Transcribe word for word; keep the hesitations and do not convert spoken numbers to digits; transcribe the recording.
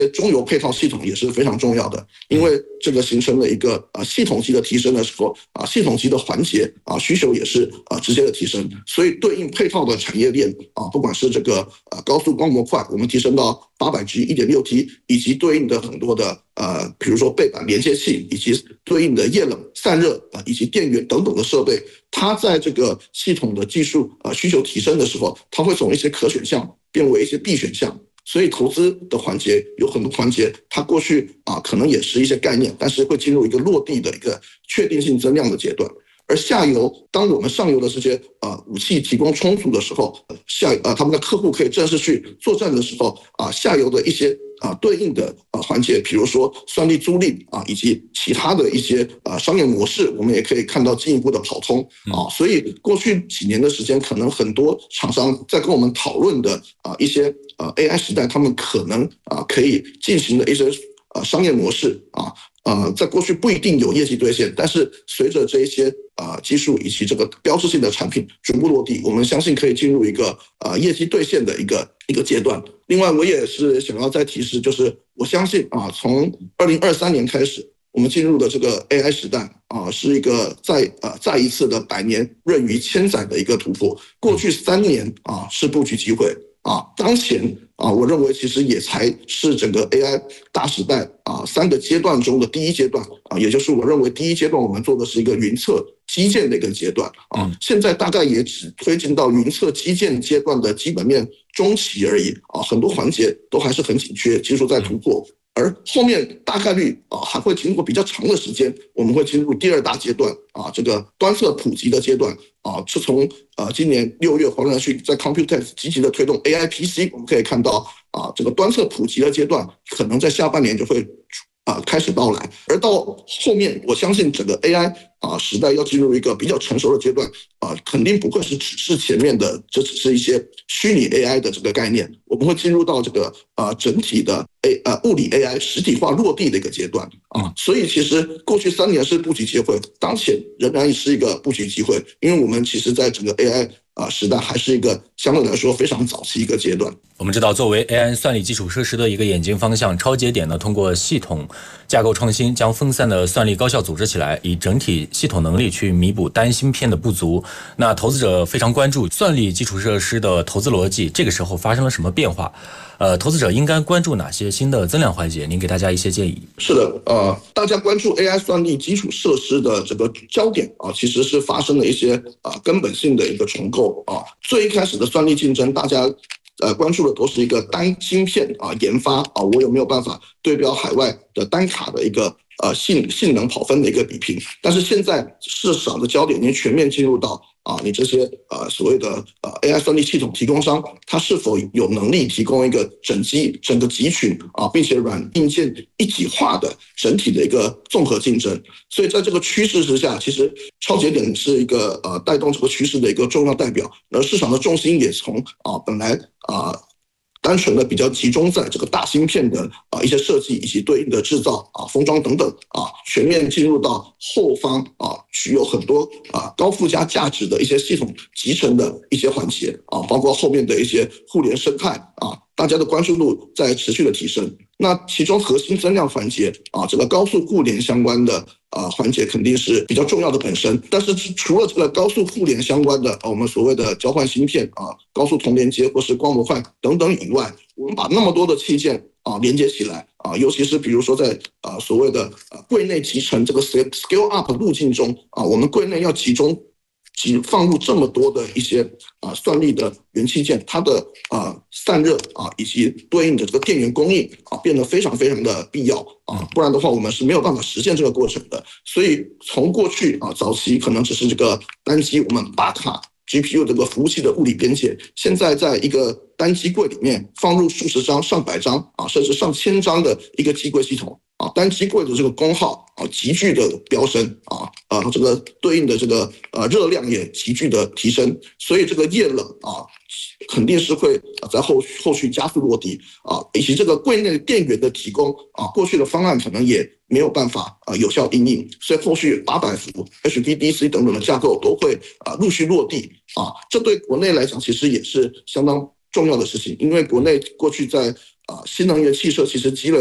中游配套系统也是非常重要的，因为这个形成了一个呃系统级的提升的时候啊，系统级的环节啊需求也是啊直接的提升，所以对应配套的产业链啊，不管是这个呃高速光模块，我们提升到八百 G 一点六 T， 以及对应的很多的呃比如说背板连接器，以及对应的液冷散热啊以及电源等等的设备，它在这个系统的技术呃需求提升的时候，它会从一些可选项变为一些必选项。所以投资的环节有很多环节，它过去啊可能也是一些概念，但是会进入一个落地的一个确定性增量的阶段。而下游，当我们上游的这些呃武器提供充足的时候，下呃他们的客户可以正式去作战的时候啊，下游的一些啊对应的啊环节，比如说算力租赁啊，以及其他的一些啊商业模式，我们也可以看到进一步的跑通啊。所以过去几年的时间，可能很多厂商在跟我们讨论的啊一些呃 A I 时代，他们可能啊可以进行的一些呃商业模式啊。呃，在过去不一定有业绩兑现，但是随着这一些呃技术以及这个标志性的产品逐步落地，我们相信可以进入一个呃业绩兑现的一个一个阶段。另外，我也是想要再提示，就是我相信啊，从二零二三年开始，我们进入的这个 A I 时代啊，是一个再呃再一次的百年润于千载的一个突破。过去三年啊是布局机会啊，当前啊，我认为其实也才是整个 A I 大时代啊三个阶段中的第一阶段啊，也就是我认为第一阶段我们做的是一个云测基建的一个阶段啊，现在大概也只推进到云测基建阶段的基本面中期而已啊，很多环节都还是很紧缺，技术在突破。而后面大概率啊还会经过比较长的时间，我们会进入第二大阶段啊，这个端侧普及的阶段啊，是从呃今年六月黄仁勋在 Computex 积极的推动 A I P C， 我们可以看到啊，这个端侧普及的阶段可能在下半年就会啊开始到来，而到后面我相信整个 A I 啊时代要进入一个比较成熟的阶段啊，肯定不会是只是前面的这只是一些虚拟 A I 的这个概念，我们会进入到这个啊整体的 A 呃物理 A I 实体化落地的一个阶段啊，所以其实过去三年是布局机会，当前仍然是一个布局机会，因为我们其实在整个 A I 啊时代还是一个相对来说非常早期一个阶段。 我们知道，作为 A I 算力基础设施的一个眼睛方向，超节点呢，通过系统架构创新，将分散的算力高效组织起来，以整体系统能力去弥补单芯片的不足。那投资者非常关注算力基础设施的投资逻辑，这个时候发生了什么变化？呃，投资者应该关注哪些新的增量环节？您给大家一些建议。 是的，呃，大家关注 A I 算力基础设施的这个焦点啊，其实是发生了一些啊根本性的一个重构啊。最一开始的算力竞争，大家呃关注的都是一个单芯片啊研发啊，我有没有办法对标海外的单卡的一个呃性性能跑分的一个比拼？但是现在市场的焦点已经全面进入到啊，你这些呃所谓的呃 A I 算力系统提供商，它是否有能力提供一个整机整个集群啊，并且软硬件一体化的整体的一个综合竞争？所以在这个趋势之下，其实超节点是一个呃带动这个趋势的一个重要代表，而市场的重心也从啊本来啊。单纯的比较集中在这个大芯片的啊一些设计以及对应的制造啊封装等等啊，全面进入到后方啊具有很多啊高附加价值的一些系统集成的一些环节啊，包括后面的一些互联生态啊，大家的关注度在持续的提升。那其中核心增量环节啊，这个高速互联相关的啊环节肯定是比较重要的本身，但是除了这个高速互联相关的，我们所谓的交换芯片啊、高速同连接或是光模块等等以外，我们把那么多的器件啊连接起来啊，尤其是比如说在啊所谓的呃柜内集成这个 scale up 路径中啊，我们柜内要集中及放入这么多的一些啊算力的元器件，它的啊散热啊以及对应的这个电源供应啊变得非常非常的必要啊，不然的话我们是没有办法实现这个过程的。所以从过去啊早期可能只是这个单机我们八卡 G P U 这个服务器的物理边界，现在在一个单机柜里面放入数十张、上百张啊，甚至上千张的一个机柜系统啊，单机柜的这个功耗啊急剧的飙升啊，呃，这个对应的这个呃热量也急剧的提升，所以这个液冷啊肯定是会在后后续加速落地啊，以及这个柜内电源的提供啊，过去的方案可能也没有办法啊有效因应，所以后续八百伏、H V D C 等等的架构都会啊陆续落地啊，这对国内来讲其实也是相当重要的事情，因为国内过去在啊新能源汽车其实积累